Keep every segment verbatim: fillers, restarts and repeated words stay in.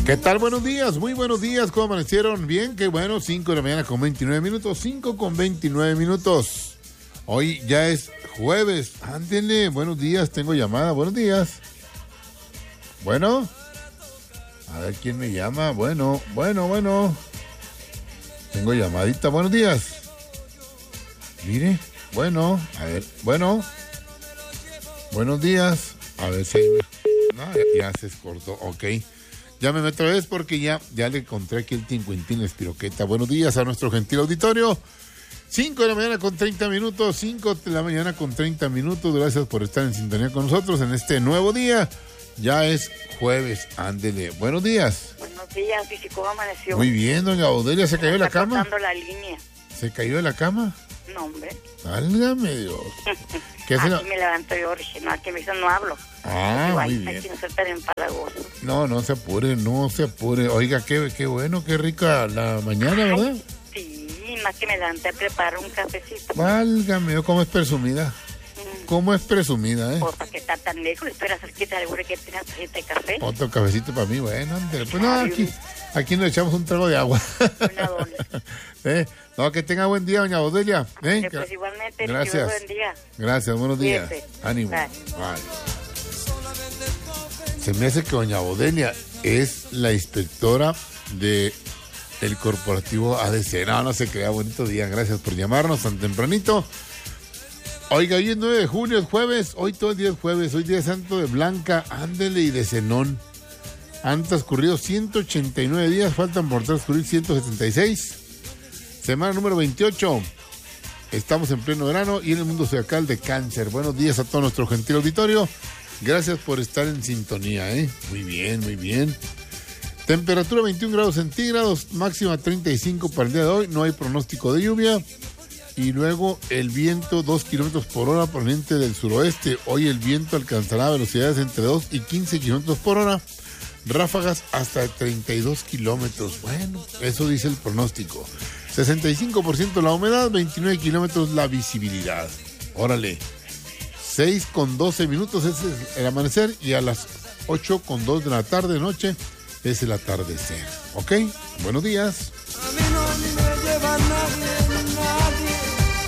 ¿Qué tal? Buenos días, muy buenos días. ¿Cómo amanecieron? Bien, qué bueno. cinco de la mañana con veintinueve minutos. cinco con veintinueve minutos. Hoy ya es jueves. Ándele, buenos días. Tengo llamada. Buenos días. Bueno. A ver quién me llama. Bueno, bueno, bueno. Tengo llamadita. Buenos días. Mire. Bueno. A ver. Bueno. Buenos días. A ver si... No, ya, ya se cortó. Ok. Llámeme otra vez porque ya, ya le encontré aquí el tincuintín espiroqueta. Buenos días a nuestro gentil auditorio. cinco de la mañana con treinta minutos. cinco de la mañana con treinta minutos. Gracias por estar en sintonía con nosotros en este nuevo día. Ya es jueves. Ándele. Buenos días. Buenos días. ¿Y cómo amaneció? Muy bien, doña Odelia. ¿Se cayó de la cama? Está cortando la línea. ¿Se cayó de la cama? No, hombre. Válgame Dios. ¿Qué hace la... Aquí me levanto yo original, que me dicen no hablo. Ah, igual, muy bien. aquí no soy tan empalagoso. No, no se apure, no se apure. Oiga, qué, qué bueno, qué rica la mañana, ¿verdad? Ay, sí, más que me levanté a preparar un cafecito. Válgame Dios, cómo es presumida. Mm. ¿Cómo es presumida, eh? Por para que está tan lejos, estoy cerquita de que tiene tacita de café. Otro cafecito para mí, bueno, ándale. Pues no, aquí, aquí nos echamos un trago de agua. Una doble. ¿Eh? No, que tenga buen día, doña Odelia. ¿Eh? Pues igualmente, gracias. Buen día. Gracias, buenos días. Cuídese. Ánimo. Bye. Bye. Se me hace que doña Odelia es la inspectora de el corporativo A D C. No, no se crea. Bonito día. Gracias por llamarnos tan tempranito. Oiga, hoy es nueve de junio, es jueves. Hoy todo el día es jueves. Hoy día es santo de Blanca, Ándele y de Zenón. Han transcurrido ciento ochenta y nueve días. Faltan por transcurrir ciento setenta y seis. Semana número veintiocho. Estamos en pleno verano y en el mundo zodiacal de Cáncer. Buenos días a todo nuestro gentil auditorio. Gracias por estar en sintonía, ¿eh? Muy bien, muy bien. Temperatura veintiún grados centígrados, máxima treinta y cinco para el día de hoy. No hay pronóstico de lluvia. Y luego el viento dos kilómetros por hora proveniente del suroeste. Hoy el viento alcanzará velocidades entre dos y quince kilómetros por hora. Ráfagas hasta treinta y dos kilómetros. Bueno, eso dice el pronóstico. sesenta y cinco por ciento la humedad, veintinueve kilómetros la visibilidad. Órale. seis con doce minutos es el amanecer y a las ocho con dos de la tarde, noche, es el atardecer. ¿Ok? Buenos días. A mí no me lleva nadie, nadie.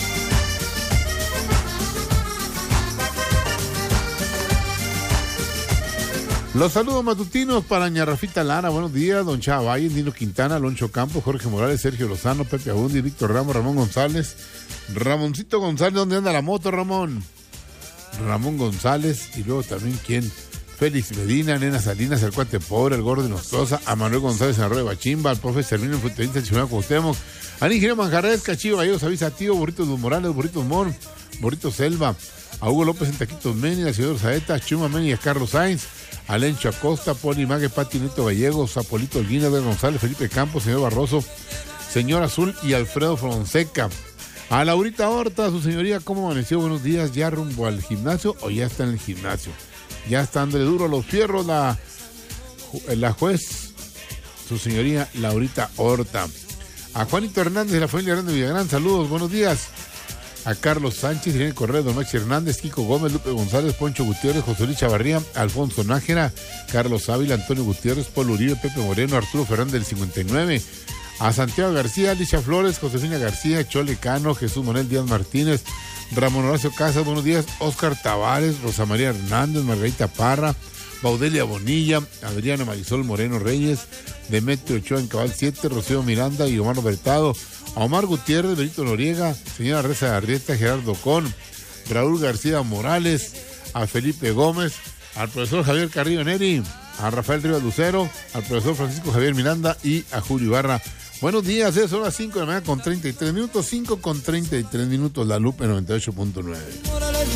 Los saludos matutinos para ña Rafita Lara, buenos días, don Chava Valle, Nino Quintana, Loncho Campos, Jorge Morales, Sergio Lozano, Pepe Abundi, Víctor Ramos, Ramón González, Ramoncito González, ¿dónde anda la moto, Ramón? Ramón González, y luego también, ¿quién? Félix Medina, Nena Salinas, el Cuate Pobre, el Gordo Nostroza, a Manuel González en Arroyo de Bachimba, al profe Servino en Futerista, el Chihuahua Cuauhtémoc, al ingeniero Manjarres, Cachillo Gallegos, Avisa Tío, Burritos Luz Morales, Burritos Mor, Burritos Selva, a Hugo López en Taquitos Meni, al señor Saeta, Chuma Meni y a Carlos Sainz, a Lencho Acosta, Poli Mague, Pati Neto Gallegos, a Polito Olguina, de González, Felipe Campos, señor Barroso, señor Azul y Alfredo Fonseca. A Laurita Horta, su señoría, ¿cómo amaneció? Buenos días, ¿ya rumbo al gimnasio o ya está en el gimnasio? Ya está dándole duro a los fierros la, la juez, su señoría Laurita Horta. A Juanito Hernández de la familia Grande de Villagrán, saludos, buenos días. A Carlos Sánchez, Irene Correa, Don Maxi Hernández, Kiko Gómez, Lupe González, Poncho Gutiérrez, José Luis Chavarría, Alfonso Nájera, Carlos Ávila, Antonio Gutiérrez, Polo Uribe, Pepe Moreno, Arturo Fernández del cincuenta y nueve. A Santiago García, Alicia Flores, Josefina García, Chole Cano, Jesús Manuel Díaz Martínez, Ramón Horacio Casas, buenos días, Oscar Tavares, Rosa María Hernández, Margarita Parra, Baudelia Bonilla, Adriana Marisol Moreno Reyes, Demetrio Ochoa en Cabal siete, Rocío Miranda y Omar Bertado, a Omar Gutiérrez, Benito Noriega, señora Reza Arrieta, Gerardo Con, Raúl García Morales, a Felipe Gómez, al profesor Javier Carrillo Neri, a Rafael Rivas Lucero, al profesor Francisco Javier Miranda y a Julio Ibarra. Buenos días, son las cinco de la mañana con treinta y tres minutos, cinco con treinta y tres minutos, La Lupe noventa y ocho punto nueve.